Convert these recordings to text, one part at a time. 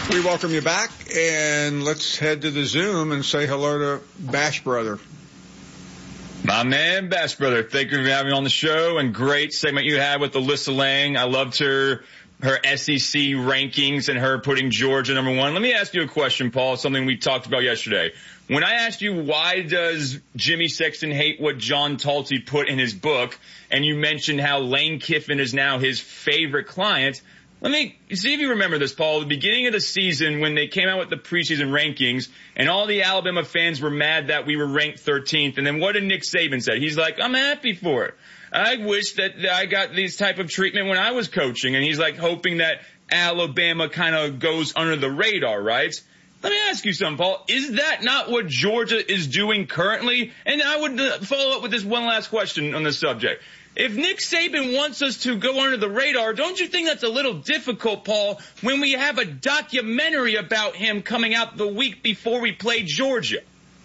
We welcome you back, and let's head to the Zoom and say hello to Bash Brother. My man, Bash Brother, thank you for having me on the show, and great segment you had with Alyssa Lang. I loved her SEC rankings and her putting Georgia number one. Let me ask you a question, Paul, something we talked about yesterday. When I asked you why does Jimmy Sexton hate what John Talty put in his book, and you mentioned how Lane Kiffin is now his favorite client, let me see if you remember this, Paul. The beginning of the season when they came out with the preseason rankings and all the Alabama fans were mad that we were ranked 13th. And then what did Nick Saban say? He's like, I'm happy for it. I wish that I got this type of treatment when I was coaching. And he's like hoping that Alabama kind of goes under the radar, right? Let me ask you something, Paul. Is that not what Georgia is doing currently? And I would follow up with this one last question on this subject. If Nick Saban wants us to go under the radar, don't you think that's a little difficult, Paul, when we have a documentary about him coming out the week before we play Georgia?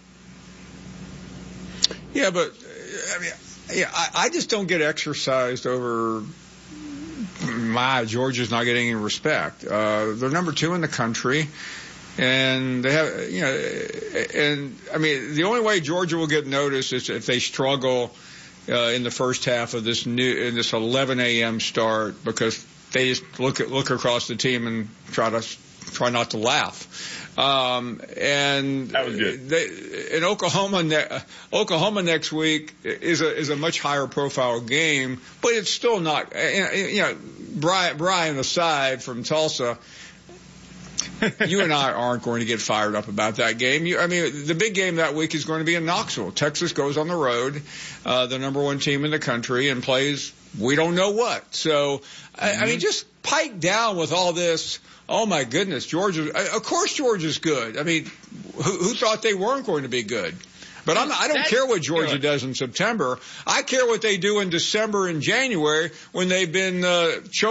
Yeah, but I just don't get exercised over Georgia's not getting any respect. They're number 2 in the country. And they have, the only way Georgia will get noticed is if they struggle in the first half of this 11 a.m. start, because they just look across the team and try not to laugh. And that was good. In Oklahoma next week is a much higher profile game, but it's still not. Brian aside from Tulsa. You and I aren't going to get fired up about that game. The big game that week is going to be in Knoxville. Texas goes on the road, the number 1 team in the country, and plays we don't know what. So, just pipe down with all this. Oh, my goodness, Georgia. Of course Georgia's good. Who thought they weren't going to be good? But I don't care what Georgia does in September. I care what they do in December and January when they've been choking